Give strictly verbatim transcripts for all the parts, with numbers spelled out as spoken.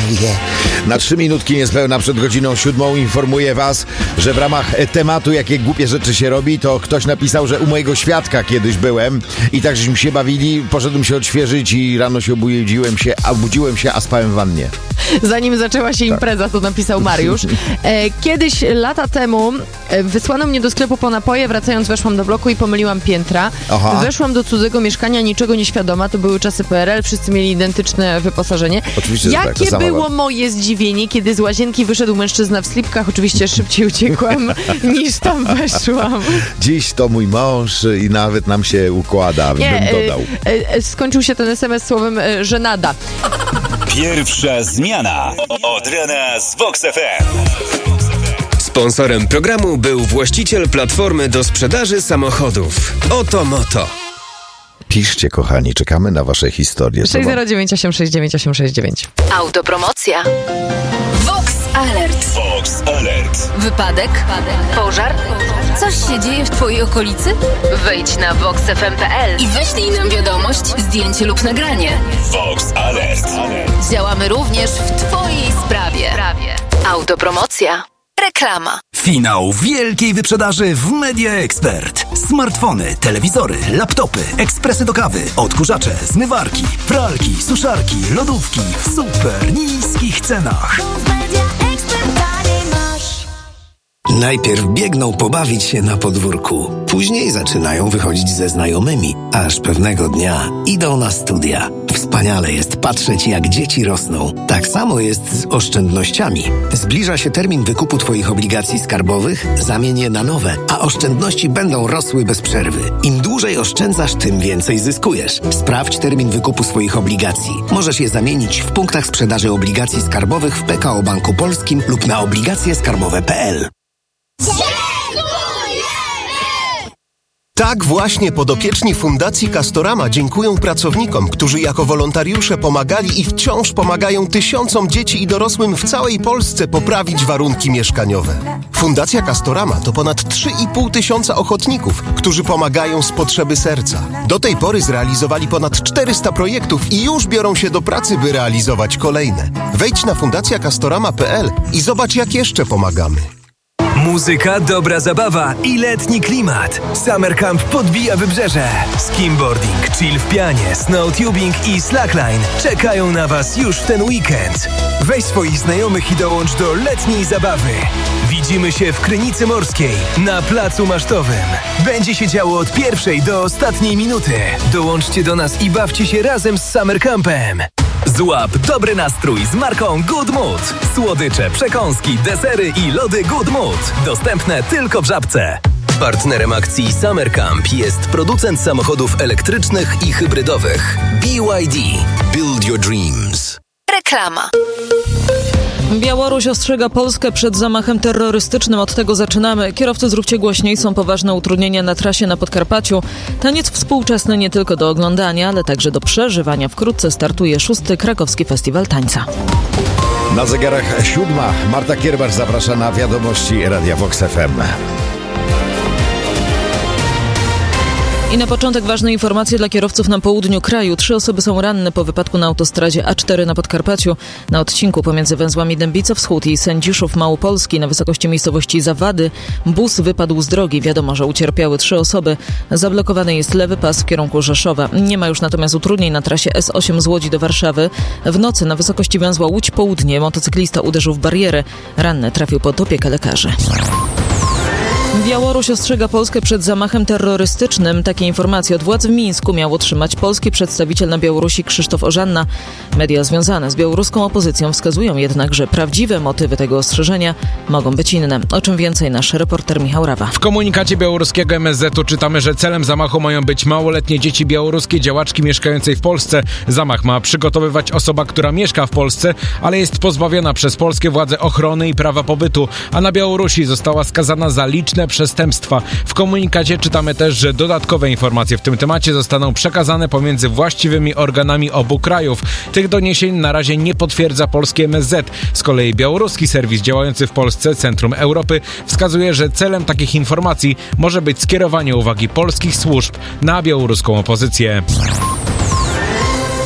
Na trzy minutki niespełna przed godziną siódmą informuję was, że w ramach tematu jakie głupie rzeczy się robi, to ktoś napisał, że u mojego świadka kiedyś byłem i tak żeśmy się bawili, poszedłem się odświeżyć i rano się obudziłem się, a obudziłem się, a spałem w wannie. Zanim zaczęła się impreza, to napisał Mariusz. E, kiedyś, lata temu, e, wysłano mnie do sklepu po napoje, wracając weszłam do bloku i pomyliłam piętra. Aha. Weszłam do cudzego mieszkania, niczego nieświadoma, to były czasy P R L, wszyscy mieli identyczne wyposażenie. Oczywiście, Jakie tak, było moje zdziwienie, kiedy z łazienki wyszedł mężczyzna w slipkach, oczywiście szybciej uciekłam niż tam weszłam. Dziś to mój mąż i nawet nam się układa, Nie, bym dodał. E, e, skończył się ten es em es słowem e, żenada. Pierwsza zmiana od rana z Vox F M. Sponsorem programu był właściciel platformy do sprzedaży samochodów Oto Moto. Piszcie, kochani, czekamy na wasze historie. sześć zero dziewięć osiem sześć dziewięć osiem sześć dziewięć. Autopromocja. Vox Alert. Vox Alert. Wypadek? Pożar? Coś się dzieje w twojej okolicy? Wejdź na vox f m kropka p l i wyślij nam wiadomość, zdjęcie lub nagranie. Vox Alert. Działamy również w twojej sprawie. Autopromocja. Reklama. Finał wielkiej wyprzedaży w Media Expert. Smartfony, telewizory, laptopy, ekspresy do kawy, odkurzacze, zmywarki, pralki, suszarki, lodówki w super niskich cenach. Najpierw biegną pobawić się na podwórku, później zaczynają wychodzić ze znajomymi, aż pewnego dnia idą na studia. Wspaniale jest patrzeć, jak dzieci rosną. Tak samo jest z oszczędnościami. Zbliża się termin wykupu Twoich obligacji skarbowych, zamień je na nowe, a oszczędności będą rosły bez przerwy. Im dłużej oszczędzasz, tym więcej zyskujesz. Sprawdź termin wykupu swoich obligacji. Możesz je zamienić w punktach sprzedaży obligacji skarbowych w P K O Banku Polskim lub na obligacje skarbowe kropka p l. Tak właśnie podopieczni Fundacji Castorama dziękują pracownikom, którzy jako wolontariusze pomagali i wciąż pomagają tysiącom dzieci i dorosłym w całej Polsce poprawić warunki mieszkaniowe. Fundacja Castorama to ponad trzy i pół tysiąca ochotników, którzy pomagają z potrzeby serca. Do tej pory zrealizowali ponad czterysta projektów i już biorą się do pracy, by realizować kolejne. Wejdź na fundacja castorama kropka p l i zobacz, jak jeszcze pomagamy. Muzyka, dobra zabawa i letni klimat. Summer Camp podbija wybrzeże. Skimboarding, chill w pianie, snowtubing i slackline czekają na was już w ten weekend. Weź swoich znajomych i dołącz do letniej zabawy. Widzimy się w Krynicy Morskiej, na Placu Masztowym. Będzie się działo od pierwszej do ostatniej minuty. Dołączcie do nas i bawcie się razem z Summer Campem. Złap dobry nastrój z marką Good Mood. Słodycze, przekąski, desery i lody Good Mood. Dostępne tylko w Żabce. Partnerem akcji Summer Camp jest producent samochodów elektrycznych i hybrydowych B Y D. Build your dreams. Reklama. Białoruś ostrzega Polskę przed zamachem terrorystycznym. Od tego zaczynamy. Kierowcy, zróbcie głośniej. Są poważne utrudnienia na trasie na Podkarpaciu. Taniec współczesny nie tylko do oglądania, ale także do przeżywania. Wkrótce startuje szósty Krakowski Festiwal Tańca. Na zegarach siódma. Marta Kierbarz zaprasza na wiadomości Radia Vox F M. I na początek ważne informacje dla kierowców na południu kraju. Trzy osoby są ranne po wypadku na autostradzie A cztery na Podkarpaciu. Na odcinku pomiędzy węzłami Dębica-Wschód i Sędziszów Małopolski na wysokości miejscowości Zawady bus wypadł z drogi. Wiadomo, że ucierpiały trzy osoby. Zablokowany jest lewy pas w kierunku Rzeszowa. Nie ma już natomiast utrudnień na trasie S osiem z Łodzi do Warszawy. W nocy na wysokości węzła Łódź Południe motocyklista uderzył w barierę. Ranny trafił pod opiekę lekarzy. Białoruś ostrzega Polskę przed zamachem terrorystycznym. Takie informacje od władz w Mińsku miał otrzymać polski przedstawiciel na Białorusi Krzysztof Ożanna. Media związane z białoruską opozycją wskazują jednak, że prawdziwe motywy tego ostrzeżenia mogą być inne. O czym więcej nasz reporter Michał Rawa. W komunikacie białoruskiego M S Z-u czytamy, że celem zamachu mają być małoletnie dzieci białoruskie działaczki mieszkającej w Polsce. Zamach ma przygotowywać osoba, która mieszka w Polsce, ale jest pozbawiona przez polskie władze ochrony i prawa pobytu, a na Białorusi została skazana za liczne przestępstwa. W komunikacie czytamy też, że dodatkowe informacje w tym temacie zostaną przekazane pomiędzy właściwymi organami obu krajów. Tych doniesień na razie nie potwierdza polski M S Z. Z kolei białoruski serwis działający w Polsce, Centrum Europy, wskazuje, że celem takich informacji może być skierowanie uwagi polskich służb na białoruską opozycję.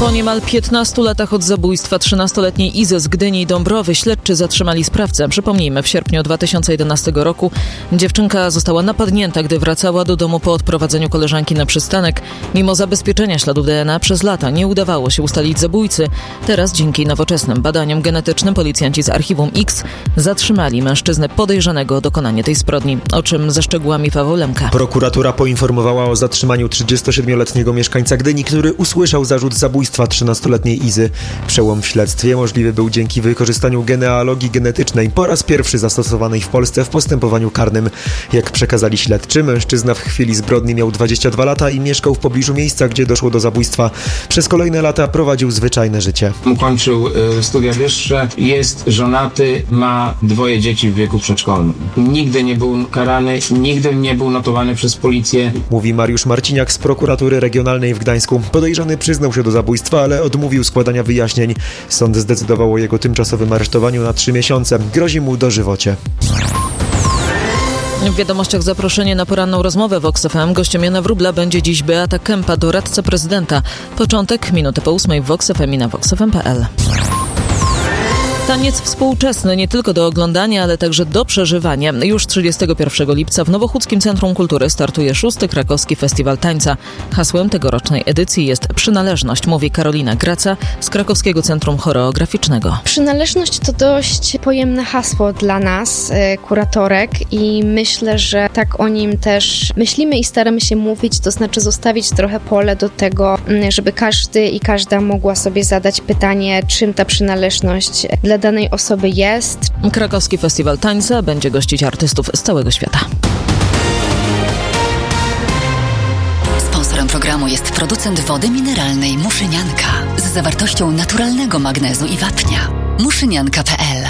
Po niemal piętnastu latach od zabójstwa trzynastoletniej Izy z Gdyni i Dąbrowy śledczy zatrzymali sprawcę. Przypomnijmy, w sierpniu dwa tysiące jedenastego roku dziewczynka została napadnięta, gdy wracała do domu po odprowadzeniu koleżanki na przystanek. Mimo zabezpieczenia śladów D N A przez lata nie udawało się ustalić zabójcy. Teraz dzięki nowoczesnym badaniom genetycznym policjanci z Archiwum X zatrzymali mężczyznę podejrzanego o dokonanie tej zbrodni. O czym ze szczegółami Paweł Lemka. Prokuratura poinformowała o zatrzymaniu trzydziestosiedmioletniego mieszkańca Gdyni, który usłyszał zarzut zabójstwa trzynastoletniej Izy. Przełom w śledztwie możliwy był dzięki wykorzystaniu genealogii genetycznej, po raz pierwszy zastosowanej w Polsce w postępowaniu karnym. Jak przekazali śledczy, mężczyzna w chwili zbrodni miał dwadzieścia dwa lata i mieszkał w pobliżu miejsca, gdzie doszło do zabójstwa. Przez kolejne lata prowadził zwyczajne życie. Ukończył y, studia wyższe, jest żonaty, ma dwoje dzieci w wieku przedszkolnym. Nigdy nie był karany, nigdy nie był notowany przez policję. Mówi Mariusz Marciniak z prokuratury regionalnej w Gdańsku. Podejrzany przyznał się do zabójstwa, ale odmówił składania wyjaśnień. Sąd zdecydował o jego tymczasowym aresztowaniu na trzy miesiące. Grozi mu dożywocie. W wiadomościach zaproszenie na poranną rozmowę Vox F M. Gościem Jana Wróbla będzie dziś Beata Kępa, doradca prezydenta. Początek, minutę po ósmej w Vox F M i na vox f m kropka p l. Taniec współczesny nie tylko do oglądania, ale także do przeżywania. Już trzydziestego pierwszego lipca w Nowochódzkim Centrum Kultury startuje szósty Krakowski Festiwal Tańca. Hasłem tegorocznej edycji jest przynależność, mówi Karolina Graca z Krakowskiego Centrum Choreograficznego. Przynależność to dość pojemne hasło dla nas, kuratorek, i myślę, że tak o nim też myślimy i staramy się mówić, to znaczy zostawić trochę pole do tego, żeby każdy i każda mogła sobie zadać pytanie, czym ta przynależność dla danej osoby jest. Krakowski Festiwal Tańca będzie gościć artystów z całego świata. Sponsorem programu jest producent wody mineralnej Muszynianka z zawartością naturalnego magnezu i wapnia. muszynianka kropka p l.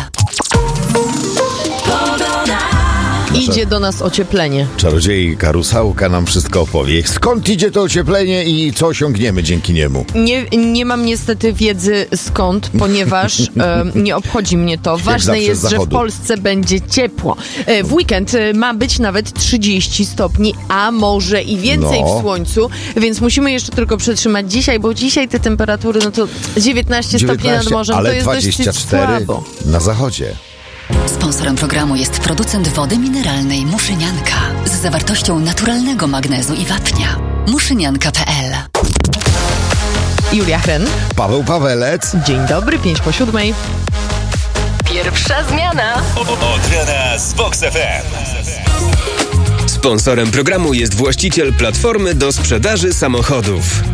Idzie do nas ocieplenie. Czarodziejka Rusałka nam wszystko opowie. Skąd idzie to ocieplenie i co osiągniemy dzięki niemu? Nie, nie mam niestety wiedzy skąd, ponieważ e, nie obchodzi mnie to. Ważne jest, że w Polsce będzie ciepło. E, w weekend e, ma być nawet trzydzieści stopni, a może i więcej no. w słońcu, więc musimy jeszcze tylko przetrzymać dzisiaj, bo dzisiaj te temperatury, no to dziewiętnaście, dziewiętnaście stopni nad morzem, ale to jest dwadzieścia cztery dość słabo. Na zachodzie. Sponsorem programu jest producent wody mineralnej Muszynianka z zawartością naturalnego magnezu i wapnia. muszynianka kropka p l. Julia Hren. Paweł Pawelec. Dzień dobry, pięć po siódmej. Pierwsza zmiana. Od rana z Vox F M. Sponsorem programu jest właściciel platformy do sprzedaży samochodów.